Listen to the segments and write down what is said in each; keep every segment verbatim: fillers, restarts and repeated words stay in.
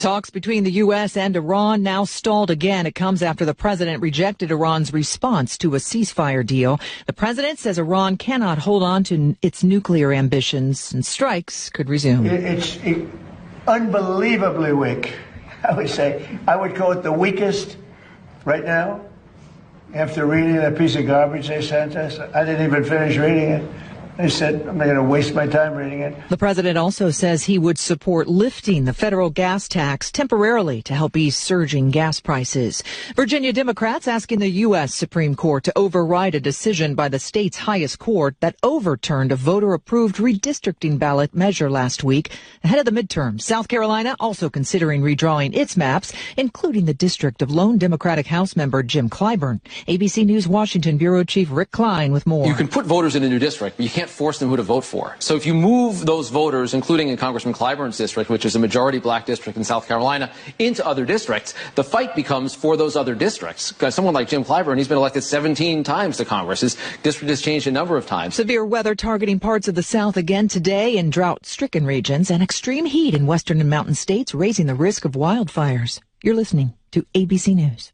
Talks between the U S and Iran now stalled again. It comes after the president rejected Iran's response to a ceasefire deal. The president says Iran cannot hold on to its nuclear ambitions and strikes could resume. It's it, unbelievably weak, I would say. I would call it the weakest right now. After reading that piece of garbage they sent us, I didn't even finish reading it. I said, I'm not going to waste my time reading it. The president also says he would support lifting the federal gas tax temporarily to help ease surging gas prices. Virginia Democrats asking the U S Supreme Court to override a decision by the state's highest court that overturned a voter-approved redistricting ballot measure last week ahead of the midterms. South Carolina also considering redrawing its maps, including the district of lone Democratic House member Jim Clyburn. A B C News Washington Bureau Chief Rick Klein with more. You can put voters in a new district, but you can't force them who to vote for. So if you move those voters, including in Congressman Clyburn's district, which is a majority black district in South Carolina, into other districts, the fight becomes for those other districts. Because someone like Jim Clyburn, he's been elected seventeen times to Congress. His district has changed a number of times. Severe weather targeting parts of the South again today in drought-stricken regions, and extreme heat in western and mountain states raising the risk of wildfires. You're listening to A B C News.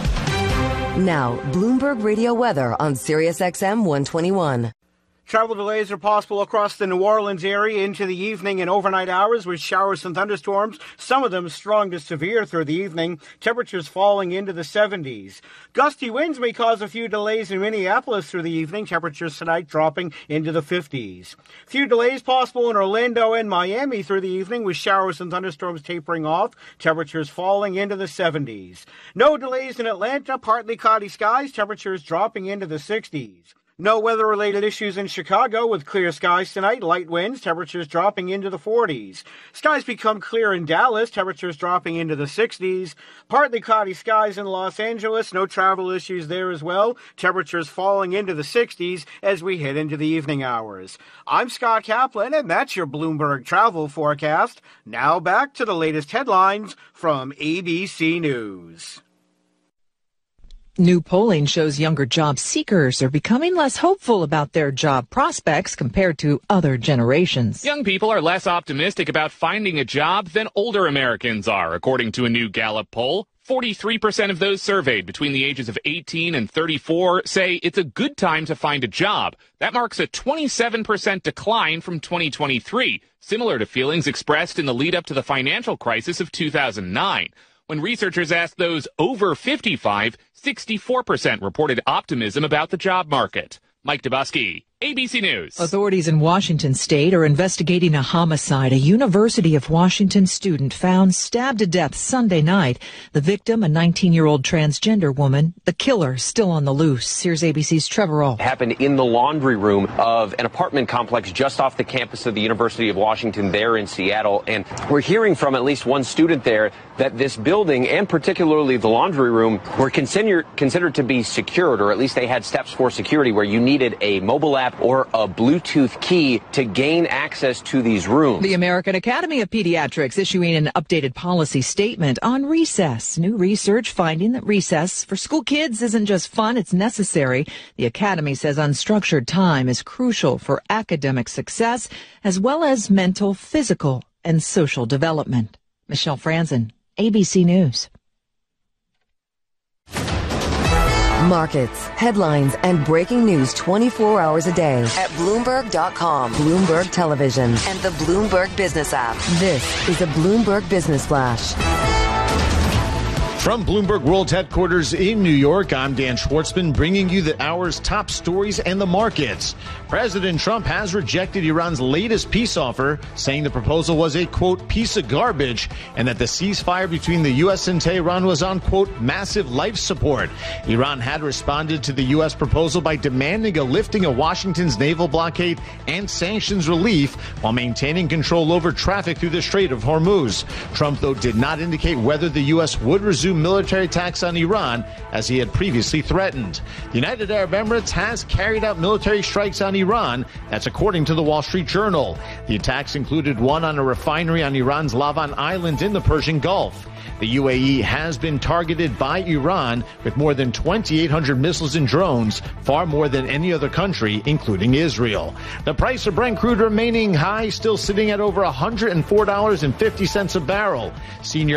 Now, Bloomberg Radio weather on Sirius X M one twenty-one. Travel delays are possible across the New Orleans area into the evening and overnight hours with showers and thunderstorms, some of them strong to severe through the evening, temperatures falling into the seventies. Gusty winds may cause a few delays in Minneapolis through the evening, temperatures tonight dropping into the fifties. Few delays possible in Orlando and Miami through the evening with showers and thunderstorms tapering off, temperatures falling into the seventies. No delays in Atlanta, partly cloudy skies, temperatures dropping into the sixties. No weather-related issues in Chicago with clear skies tonight, light winds, temperatures dropping into the forties. Skies become clear in Dallas, temperatures dropping into the sixties. Partly cloudy skies in Los Angeles, no travel issues there as well. Temperatures falling into the sixties as we head into the evening hours. I'm Scott Kaplan, and that's your Bloomberg travel forecast. Now back to the latest headlines from A B C News. New polling shows younger job seekers are becoming less hopeful about their job prospects compared to other generations. Young people are less optimistic about finding a job than older Americans are, according to a new Gallup poll. forty-three percent of those surveyed between the ages of eighteen and thirty-four say it's a good time to find a job. That marks a twenty-seven percent decline from twenty twenty-three, similar to feelings expressed in the lead up to the financial crisis of two thousand nine. When researchers asked those over fifty-five, sixty-four percent reported optimism about the job market. Mike Dubusky, A B C News. Authorities in Washington state are investigating a homicide. A University of Washington student found stabbed to death Sunday night. The victim, a nineteen-year-old transgender woman. The killer still on the loose. Here's A B C's Trevor Roll. It happened in the laundry room of an apartment complex just off the campus of the University of Washington there in Seattle. And we're hearing from at least one student there that this building, and particularly the laundry room, were consider- considered to be secured, or at least they had steps for security where you needed a mobile app or a Bluetooth key to gain access to these rooms. The American Academy of Pediatrics issuing an updated policy statement on recess. New research finding that recess for school kids isn't just fun, it's necessary. The Academy says unstructured time is crucial for academic success as well as mental, physical, and social development. Michelle Franzen, A B C News. Markets, headlines, and breaking news twenty-four hours a day at Bloomberg dot com, Bloomberg Television, and the Bloomberg Business app. This is a Bloomberg Business Flash. From Bloomberg World Headquarters in New York, I'm Dan Schwartzman, bringing you the hour's top stories and the markets. President Trump has rejected Iran's latest peace offer, saying the proposal was a, quote, piece of garbage, and that the ceasefire between the U S and Tehran was on, quote, massive life support. Iran had responded to the U S proposal by demanding a lifting of Washington's naval blockade and sanctions relief while maintaining control over traffic through the Strait of Hormuz. Trump, though, did not indicate whether the U S would resume resume military attacks on Iran, as he had previously threatened. The United Arab Emirates has carried out military strikes on Iran. That's according to the Wall Street Journal. The attacks included one on a refinery on Iran's Lavan Island in the Persian Gulf. The U A E has been targeted by Iran with more than twenty-eight hundred missiles and drones, far more than any other country, including Israel. The price of Brent crude remaining high, still sitting at over one hundred four dollars and fifty cents a barrel. Senior